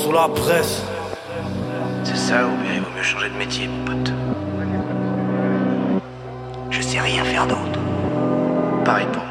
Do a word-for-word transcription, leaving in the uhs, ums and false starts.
sous la presse. C'est ça ou bien il vaut mieux changer de métier, mon pote. Je sais rien faire d'autre. Pareil pour moi.